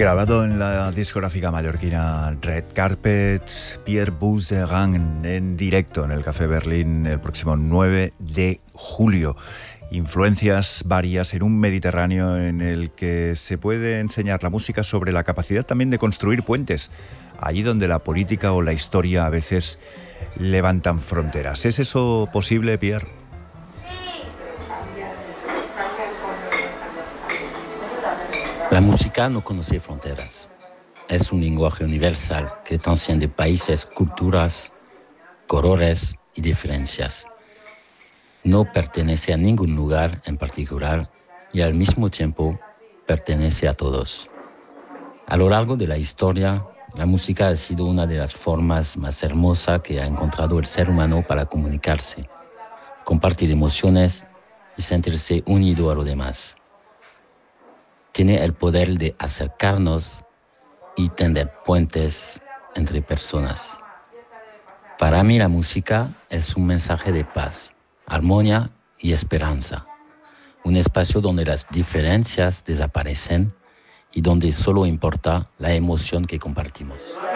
Grabado en la discográfica mallorquina Red Carpet, Pierre Bousserin en directo en el Café Berlín el próximo 9 de julio. Influencias varias en un Mediterráneo en el que se puede enseñar la música sobre la capacidad también de construir puentes, allí donde la política o la historia a veces levantan fronteras. ¿Es eso posible, Pierre? La música no conoce fronteras. Es un lenguaje universal que trasciende países, culturas, colores y diferencias. No pertenece a ningún lugar en particular y al mismo tiempo pertenece a todos. A lo largo de la historia, la música ha sido una de las formas más hermosas que ha encontrado el ser humano para comunicarse, compartir emociones y sentirse unido a los demás. Tiene el poder de acercarnos y tender puentes entre personas. Para mí la música es un mensaje de paz, armonía y esperanza. Un espacio donde las diferencias desaparecen y donde solo importa la emoción que compartimos.